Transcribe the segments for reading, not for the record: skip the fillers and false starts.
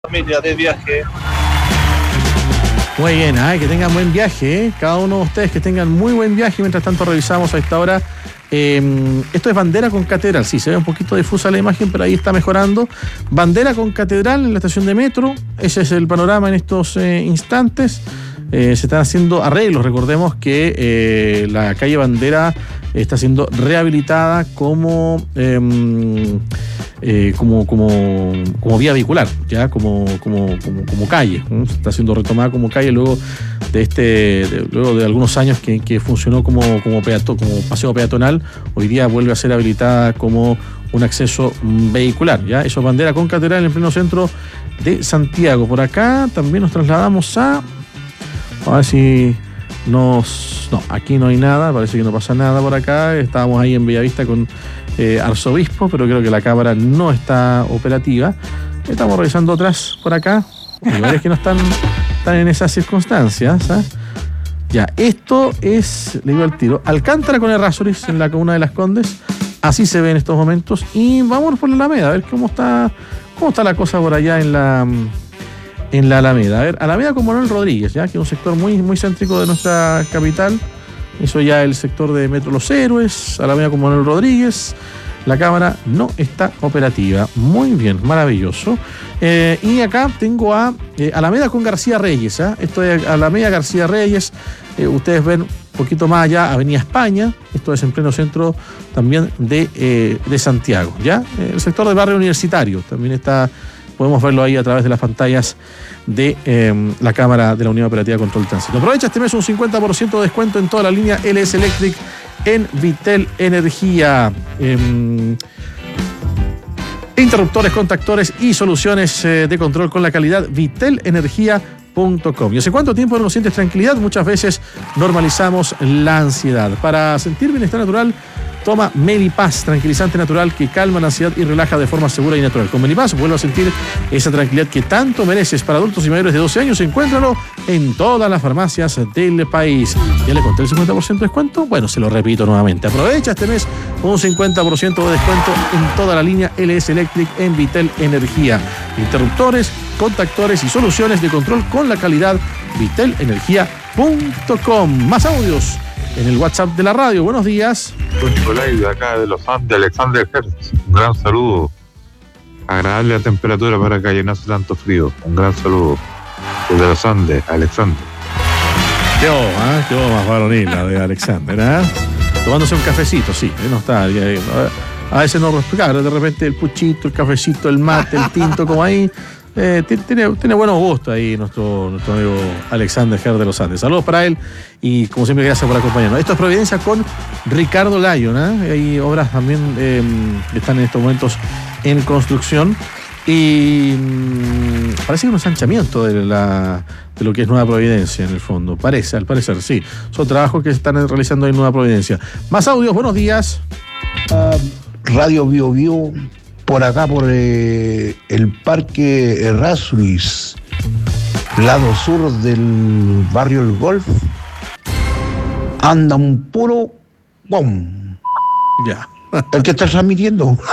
Familia de viaje. Muy bien, que tengan buen viaje, ¿eh? Cada uno de ustedes que tengan muy buen viaje. Mientras tanto revisamos a esta hora. Esto es bandera con catedral. Sí, se ve un poquito difusa la imagen, pero ahí está mejorando. Bandera con catedral en la estación de metro. Ese es el panorama en estos instantes. Se están haciendo arreglos. Recordemos que la calle Bandera está siendo rehabilitada como vía vehicular, ya como calle. Se está siendo retomada como calle luego de algunos años que funcionó como paseo peatonal. Hoy día vuelve a ser habilitada como un acceso vehicular, ya. Eso es bandera con catedral en pleno centro de Santiago. Por acá también nos trasladamos a ver si no, aquí no hay nada, parece que no pasa nada por acá. Estábamos ahí en Bellavista con Arzobispo, pero creo que la cámara no está operativa. Estamos revisando otras por acá, lugares que no están en esas circunstancias, ¿eh? Ya, esto es, le digo al tiro, Alcántara con Errázuriz en la comuna de Las Condes. Así se ve en estos momentos. Y vamos por la Alameda, a ver cómo está la cosa por allá en la Alameda. A ver, Alameda con Manuel Rodríguez, ya que es un sector muy, muy céntrico de nuestra capital. Eso ya el sector de Metro Los Héroes, Alameda con Manuel Rodríguez. La cámara no está operativa. Muy bien, maravilloso. Y acá tengo a Alameda con García Reyes, ¿eh? Esto es Alameda García Reyes. Ustedes ven un poquito más allá Avenida España. Esto es en pleno centro también de Santiago, ¿ya? El sector del barrio universitario también está. Podemos verlo ahí a través de las pantallas de la cámara de la Unidad Operativa de Control de Tránsito. Aprovecha este mes un 50% de descuento en toda la línea LS Electric en Vitel Energía. Interruptores, contactores y soluciones de control con la calidad vitelenergia.com. ¿Y hace cuánto tiempo no sientes tranquilidad? Muchas veces normalizamos la ansiedad. Para sentir bienestar natural, toma Melipaz, tranquilizante natural que calma la ansiedad y relaja de forma segura y natural. Con Melipaz vuelve a sentir esa tranquilidad que tanto mereces. Para adultos y mayores de 12 años, encuéntralo en todas las farmacias del país. ¿Ya le conté el 50% de descuento? Bueno, se lo repito nuevamente. Aprovecha este mes un 50% de descuento en toda la línea LS Electric en Vitel Energía. Interruptores, contactores y soluciones de control con la calidad vitelenergia.com. Más audios en el WhatsApp de la radio. Buenos días. Soy Nicolai, de acá de los Andes, Alexander Hertz. Un gran saludo. Agradable la temperatura para que no hace tanto frío. Un gran saludo. Desde los Andes, Alexander. Quedó más varonil la de Alexander, ¿eh? Tomándose un cafecito, sí. No está. A veces no respira, de repente el puchito, el cafecito, el mate, el tinto, como ahí. Tiene buenos gustos ahí nuestro amigo Alexander Ger de los Andes. Saludos para él y como siempre gracias por acompañarnos. Esto es Providencia con Ricardo Lyon, ¿eh? Hay obras también que están en estos momentos en construcción y parece que un ensanchamiento de lo que es Nueva Providencia en el fondo. Al parecer, sí. Son trabajos que se están realizando en Nueva Providencia. Más audios, buenos días. Radio Bio Bio. Por acá, por el Parque Errázuriz, lado sur del barrio El Golf, anda un puro ¡bom! Ya. El que está transmitiendo. O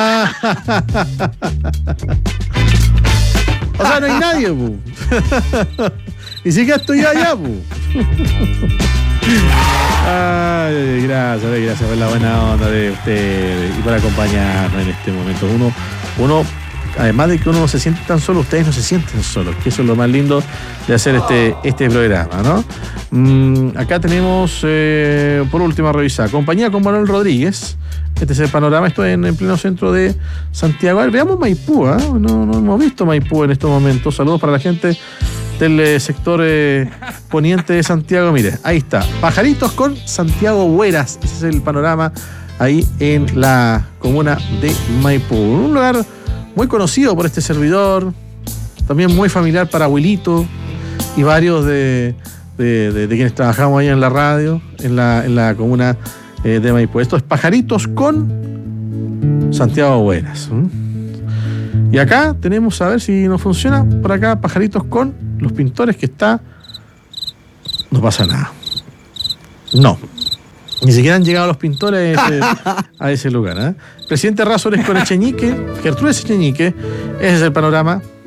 sea, no hay nadie, pu. Ni siquiera estoy allá, pu. Ay, gracias por la buena onda de ustedes y por acompañarnos en este momento. Uno, además de que uno no se siente tan solo, ustedes no se sienten solos, que eso es lo más lindo de hacer este programa, ¿no? Acá tenemos, por último, a revisar. Compañía con Manuel Rodríguez. Este es el panorama, esto es en pleno centro de Santiago. A ver, veamos Maipú, ¿eh? No hemos visto Maipú en estos momentos. Saludos para la gente del sector poniente de Santiago. Mire, ahí está, Pajaritos con Santiago Hueras. Ese es el panorama ahí en la comuna de Maipú. Un lugar muy conocido por este servidor, también muy familiar para Abuelito y varios de quienes trabajamos ahí en la radio, en la comuna de Maipú. Esto es Pajaritos con Santiago Hueras. Y acá tenemos, a ver si nos funciona, por acá Pajaritos con Los Pintores, que está. No pasa nada. No. Ni siquiera han llegado los pintores a ese lugar, ¿eh? Presidente Errázuriz con Echenique, Gertrudis Echenique. Ese es el panorama